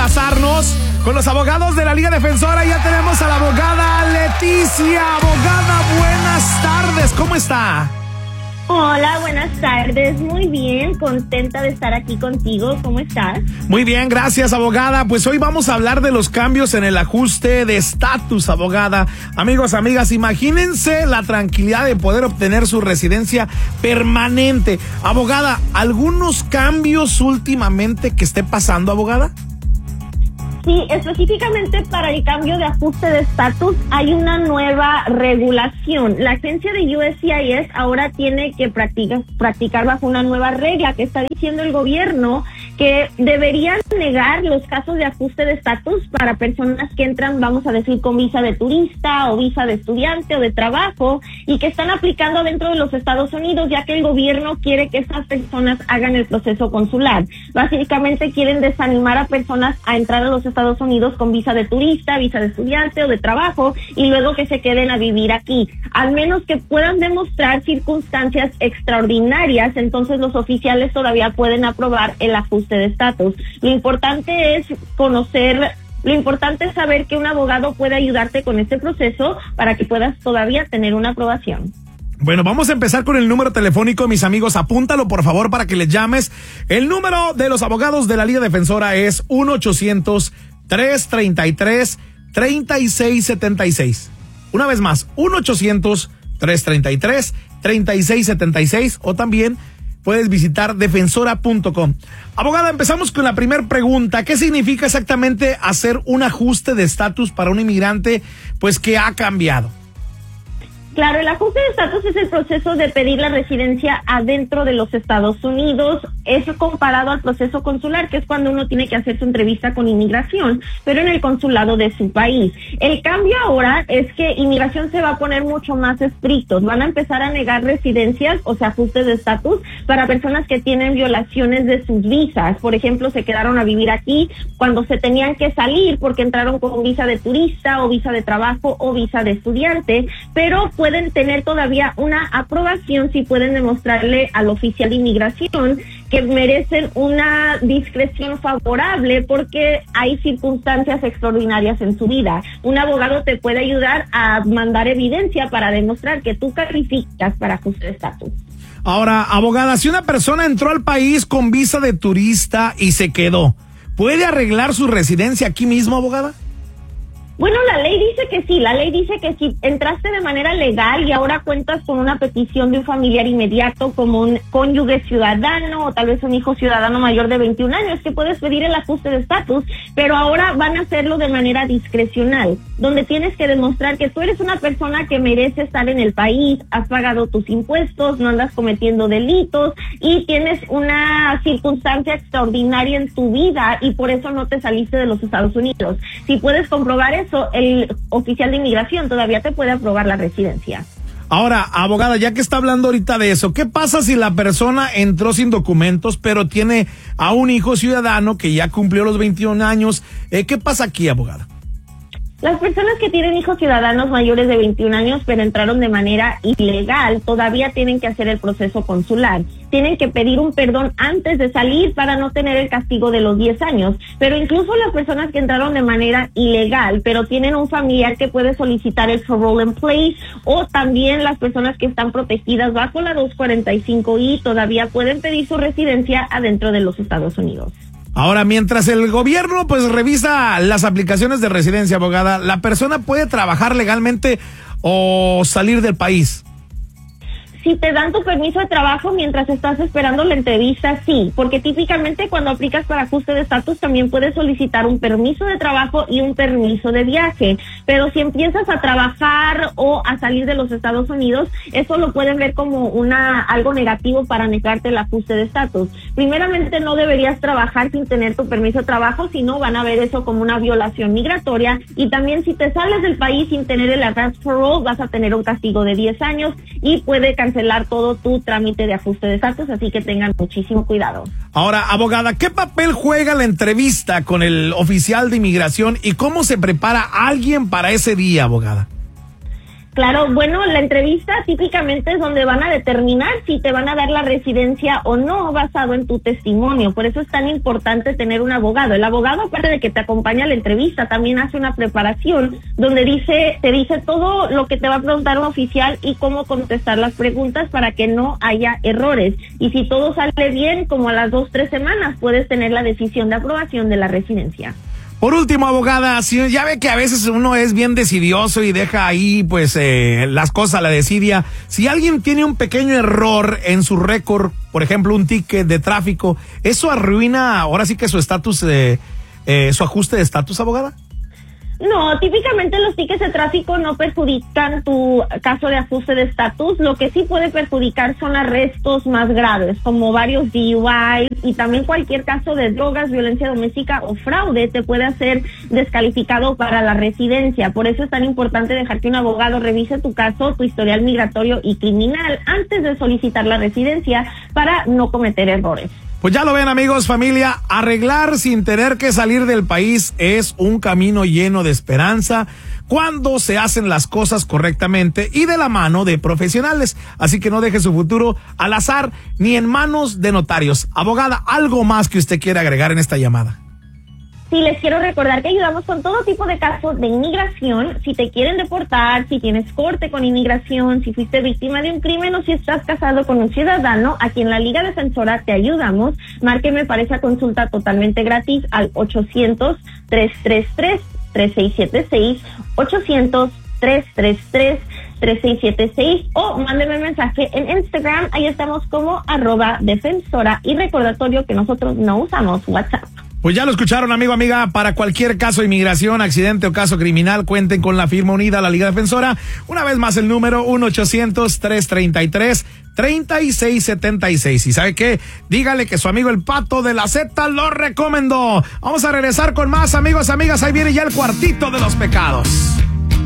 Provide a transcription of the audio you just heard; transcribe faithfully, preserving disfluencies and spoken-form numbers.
enlazarnos con los abogados de la Liga Defensora. Ya tenemos a la abogada Leticia. Abogada, buenas tardes, ¿cómo está? Hola, buenas tardes, muy bien, contenta de estar aquí contigo, ¿cómo estás? Muy bien, gracias, abogada. Pues hoy vamos a hablar de los cambios en el ajuste de estatus, abogada. Amigos, amigas, imagínense la tranquilidad de poder obtener su residencia permanente. Abogada, ¿algunos cambios últimamente que esté pasando, abogada? Sí, específicamente para el cambio de ajuste de estatus hay una nueva regulación. La agencia de U S C I S ahora tiene que practicar, practicar bajo una nueva regla que está diciendo el gobierno que deberían negar los casos de ajuste de estatus para personas que entran, vamos a decir, con visa de turista o visa de estudiante o de trabajo y que están aplicando dentro de los Estados Unidos, ya que el gobierno quiere que estas personas hagan el proceso consular. Básicamente quieren desanimar a personas a entrar a los Estados Unidos con visa de turista, visa de estudiante o de trabajo y luego que se queden a vivir aquí. Al menos que puedan demostrar circunstancias extraordinarias, entonces los oficiales todavía pueden aprobar el ajuste de estatus. Lo importante es conocer, lo importante es saber que un abogado puede ayudarte con este proceso para que puedas todavía tener una aprobación. Bueno, vamos a empezar con el número telefónico, mis amigos. Apúntalo, por favor, para que les llames. El número de los abogados de la Liga Defensora es uno ochocientos, tres treinta y tres, treinta y seis setenta y seis. Una vez más, uno ochocientos, tres treinta y tres, treinta y seis setenta y seis, o también puedes visitar defensora punto com. Abogada, empezamos con la primera pregunta. ¿Qué significa exactamente hacer un ajuste de estatus para un inmigrante, pues, que ha cambiado? Claro, el ajuste de estatus es el proceso de pedir la residencia adentro de los Estados Unidos. Eso comparado al proceso consular, que es cuando uno tiene que hacer su entrevista con inmigración, pero en el consulado de su país. El cambio ahora es que inmigración se va a poner mucho más estrictos. Van a empezar a negar residencias, o sea, ajustes de estatus, para personas que tienen violaciones de sus visas. Por ejemplo, se quedaron a vivir aquí cuando se tenían que salir porque entraron con visa de turista o visa de trabajo o visa de estudiante, pero pues pueden tener todavía una aprobación si pueden demostrarle al oficial de inmigración que merecen una discreción favorable porque hay circunstancias extraordinarias en su vida. Un abogado te puede ayudar a mandar evidencia para demostrar que tú calificas para ajuste de estatus. Ahora, abogada, si una persona entró al país con visa de turista y se quedó, ¿puede arreglar su residencia aquí mismo, abogada? Bueno, la ley dice que sí, la ley dice que si entraste de manera legal y ahora cuentas con una petición de un familiar inmediato como un cónyuge ciudadano o tal vez un hijo ciudadano mayor de veintiún años, que puedes pedir el ajuste de estatus, pero ahora van a hacerlo de manera discrecional, donde tienes que demostrar que tú eres una persona que merece estar en el país, has pagado tus impuestos, no andas cometiendo delitos y tienes una circunstancia extraordinaria en tu vida y por eso no te saliste de los Estados Unidos. Si puedes comprobar eso, el oficial de inmigración todavía te puede aprobar la residencia. Ahora, abogada, ya que está hablando ahorita de eso, ¿qué pasa si la persona entró sin documentos, pero tiene a un hijo ciudadano que ya cumplió los veintiún años? Eh, ¿Qué pasa aquí, abogada? Las personas que tienen hijos ciudadanos mayores de veintiún años pero entraron de manera ilegal todavía tienen que hacer el proceso consular. Tienen que pedir un perdón antes de salir para no tener el castigo de los diez años. Pero incluso las personas que entraron de manera ilegal pero tienen un familiar que puede solicitar el parole in place, o también las personas que están protegidas bajo la doscientos cuarenta y cinco I todavía pueden pedir su residencia adentro de los Estados Unidos. Ahora, mientras el gobierno pues revisa las aplicaciones de residencia, abogada, ¿la persona puede trabajar legalmente o salir del país? Si te dan tu permiso de trabajo mientras estás esperando la entrevista, sí, porque típicamente cuando aplicas para ajuste de estatus también puedes solicitar un permiso de trabajo y un permiso de viaje, pero si empiezas a trabajar o a salir de los Estados Unidos, eso lo pueden ver como una algo negativo para negarte el ajuste de estatus. Primeramente, no deberías trabajar sin tener tu permiso de trabajo, sino van a ver eso como una violación migratoria, y también si te sales del país sin tener el advance parole, vas a tener un castigo de diez años y puede cancelar todo tu trámite de ajuste de estatus, así que tengan muchísimo cuidado. Ahora, abogada, ¿qué papel juega la entrevista con el oficial de inmigración y cómo se prepara alguien para ese día, abogada? Claro, bueno, la entrevista típicamente es donde van a determinar si te van a dar la residencia o no basado en tu testimonio. Por eso es tan importante tener un abogado. El abogado, aparte de que te acompaña a la entrevista, también hace una preparación donde dice, te dice todo lo que te va a preguntar un oficial y cómo contestar las preguntas para que no haya errores. Y si todo sale bien, como a las dos, tres semanas, puedes tener la decisión de aprobación de la residencia. Por último, abogada, si ya ve que a veces uno es bien decidioso y deja ahí pues eh, las cosas a la desidia. Si alguien tiene un pequeño error en su récord, por ejemplo un ticket de tráfico, ¿eso arruina ahora sí que su estatus, eh, eh, su ajuste de estatus, abogada? No, típicamente los tickets de tráfico no perjudican tu caso de ajuste de estatus. Lo que sí puede perjudicar son arrestos más graves, como varios D U I, y también cualquier caso de drogas, violencia doméstica o fraude te puede hacer descalificado para la residencia. Por eso es tan importante dejar que un abogado revise tu caso, tu historial migratorio y criminal antes de solicitar la residencia para no cometer errores. Pues ya lo ven, amigos, familia, arreglar sin tener que salir del país es un camino lleno de esperanza cuando se hacen las cosas correctamente y de la mano de profesionales. Así que no deje su futuro al azar ni en manos de notarios. Abogada, ¿algo más que usted quiera agregar en esta llamada? Sí, les quiero recordar que ayudamos con todo tipo de casos de inmigración. Si te quieren deportar, si tienes corte con inmigración, si fuiste víctima de un crimen o si estás casado con un ciudadano, aquí en la Liga Defensora te ayudamos. Márqueme para esa consulta totalmente gratis al ochocientos, tres tres tres, tres seis siete seis, ochocientos, tres tres tres, tres seis siete seis o mándeme un mensaje en Instagram. Ahí estamos como arroba defensora y recordatorio que nosotros no usamos WhatsApp. Pues ya lo escucharon, amigo, amiga. Para cualquier caso de inmigración, accidente o caso criminal, cuenten con la firma unida, la Liga Defensora. Una vez más el número uno ochocientos, tres treinta y tres, treinta y seis setenta y seis. ¿Y sabe qué? Dígale que su amigo el Pato de la Z lo recomendó. Vamos a regresar con más, amigos, amigas. Ahí viene ya el cuartito de los pecados.